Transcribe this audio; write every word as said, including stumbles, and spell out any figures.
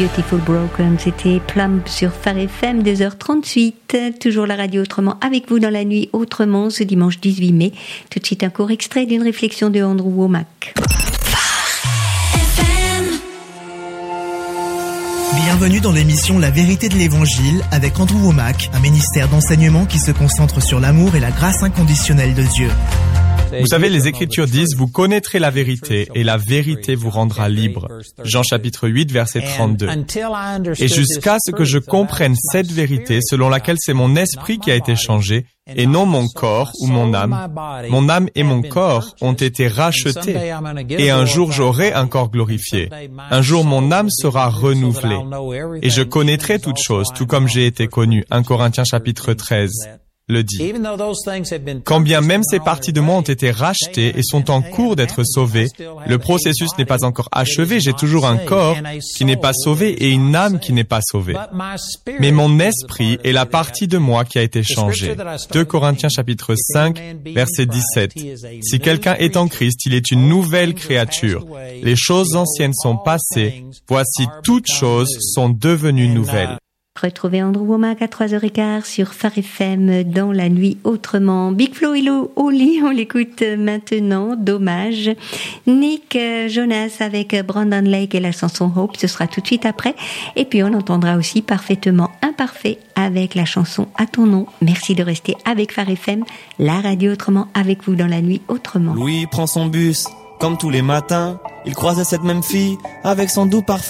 Beautiful Broken, c'était Plum sur Phare F M, deux heures trente-huit. Toujours la radio autrement avec vous dans la nuit autrement ce dimanche dix-huit mai. Tout de suite un court extrait d'une réflexion de Andrew Wommack. Bienvenue dans l'émission La Vérité de l'Évangile avec Andrew Wommack, un ministère d'enseignement qui se concentre sur l'amour et la grâce inconditionnelle de Dieu. Vous savez, les Écritures disent « Vous connaîtrez la vérité et la vérité vous rendra libre ». Jean chapitre huit, verset trente-deux. Et jusqu'à ce que je comprenne cette vérité selon laquelle c'est mon esprit qui a été changé et non mon corps ou mon âme, mon âme et mon corps ont été rachetés et un jour j'aurai un corps glorifié. Un jour mon âme sera renouvelée et je connaîtrai toutes choses tout comme j'ai été connu. un Corinthiens chapitre treize. Le dit. Quand bien même ces parties de moi ont été rachetées et sont en cours d'être sauvées, le processus n'est pas encore achevé. J'ai toujours un corps qui n'est pas sauvé et une âme qui n'est pas sauvée. Mais mon esprit est la partie de moi qui a été changée. deux Corinthiens chapitre cinq, verset dix-sept. Si quelqu'un est en Christ, il est une nouvelle créature. Les choses anciennes sont passées. Voici toutes choses sont devenues nouvelles. Retrouvez Andrew Wommack à trois heures quinze sur Phare F M dans la nuit autrement. Big Flo et Oli, on l'écoute maintenant, dommage. Nick Jonas avec Brandon Lake et la chanson Hope, ce sera tout de suite après. Et puis on entendra aussi Parfaitement Imparfait avec la chanson À ton nom. Merci de rester avec Phare F M, la radio autrement avec vous dans la nuit autrement. Louis prend son bus, comme tous les matins, il croise cette même fille avec son doux parfum.